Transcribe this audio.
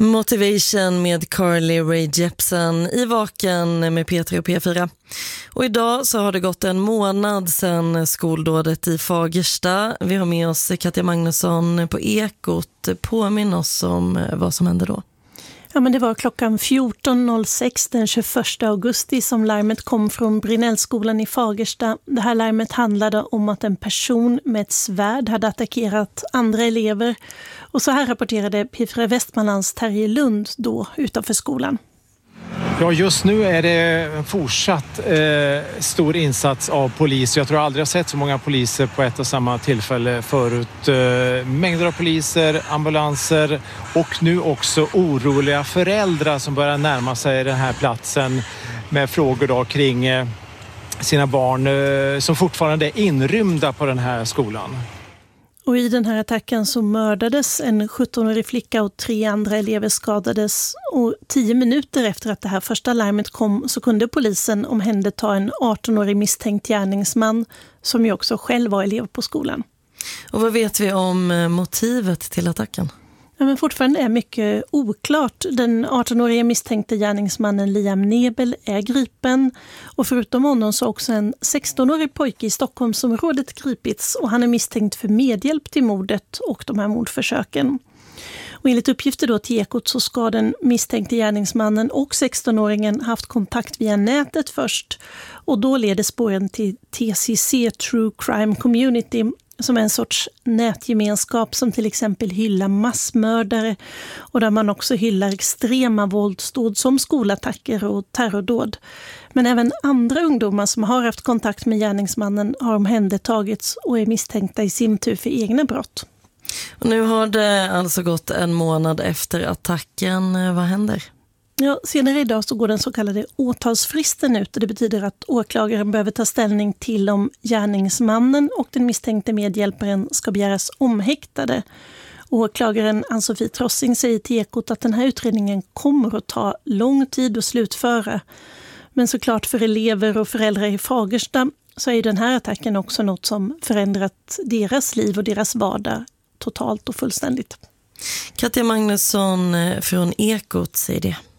Motivation med Carly Rae Jepsen i Vaken med P3 och P4. Och idag så har det gått en månad sedan skoldådet i Fagersta. Vi har med oss Katja Magnusson på Ekot. Påminn oss om vad som hände då. Ja, men det var klockan 14.06 den 21 augusti som larmet kom från Brinnellskolan i Fagersta. Det här larmet handlade om att en person med ett svärd hade attackerat andra elever. Och så här rapporterade P4 Västmanlands Terje Lund då utanför skolan. Ja, just nu är det en fortsatt stor insats av polis. Jag tror jag aldrig har sett så många poliser på ett och samma tillfälle förut. Mängder av poliser, ambulanser och nu också oroliga föräldrar som börjar närma sig den här platsen med frågor då kring sina barn som fortfarande är inrymda på den här skolan. Och i den här attacken så mördades en 17-årig flicka och 3 andra elever skadades. Och 10 minuter efter att det här första larmet kom så kunde polisen omhänderta en 18-årig misstänkt gärningsman som ju också själv var elev på skolan. Och vad vet vi om motivet till attacken? Ja, men fortfarande är mycket oklart. Den 18-åriga misstänkte gärningsmannen Liam Nebel är gripen. Och förutom honom så också en 16-årig pojke i Stockholmsområdet gripits. Och han är misstänkt för medhjälp till mordet och de här mordförsöken. Och enligt uppgifter då till Ekot så ska den misstänkte gärningsmannen och 16-åringen haft kontakt via nätet först. Och då leder spåren till TCC True Crime Community som är en sorts nätgemenskap som till exempel hyllar massmördare och där man också hyllar extrema våldsdåd som skolattacker och terrordåd. Men även andra ungdomar som har haft kontakt med gärningsmannen har omhändertagits och är misstänkta i sin tur för egna brott. Och nu har det alltså gått en månad efter attacken. Vad händer? Ja, senare idag så går den så kallade åtalsfristen ut. Det betyder att åklagaren behöver ta ställning till om gärningsmannen och den misstänkte medhjälparen ska begäras omhäktade. Åklagaren Ann-Sofie Trossing säger till Ekot att den här utredningen kommer att ta lång tid att slutföra. Men såklart för elever och föräldrar i Fagersta så är den här attacken också något som förändrat deras liv och deras vardag totalt och fullständigt. Katja Magnusson från Ekot säger det.